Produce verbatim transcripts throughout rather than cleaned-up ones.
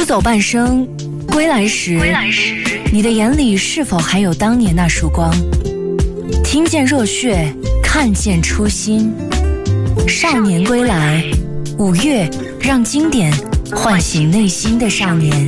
出走半生，归来时，归来时，你的眼里是否还有当年那束光？听见热血，看见初心。少年归来，五月让经典唤醒内心的少年。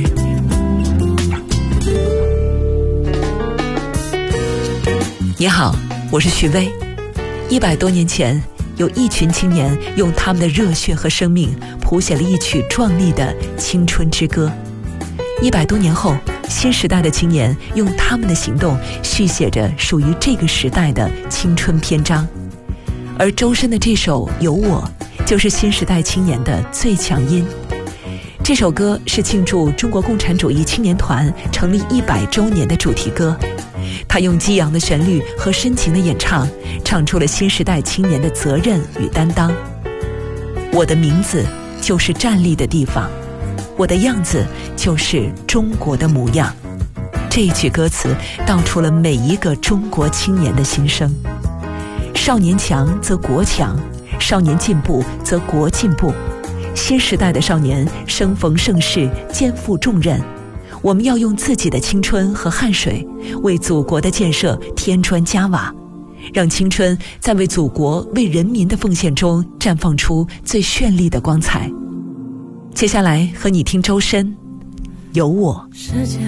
你好，我是许巍。一百多年前，有一群青年用他们的热血和生命谱写了一曲壮丽的青春之歌。一百多年后，新时代的青年用他们的行动续写着属于这个时代的青春篇章。而周深的这首《有我》就是新时代青年的最强音。这首歌是庆祝中国共产主义青年团成立一百周年的主题歌。他用激昂的旋律和深情的演唱，唱出了新时代青年的责任与担当。我的名字就是站立的地方，我的样子就是中国的模样。这一句歌词道出了每一个中国青年的心声。少年强则国强，少年进步则国进步。新时代的少年生逢盛世，肩负重任，我们要用自己的青春和汗水为祖国的建设添砖加瓦，让青春在为祖国为人民的奉献中绽放出最绚丽的光彩。接下来和你听周深《有我》。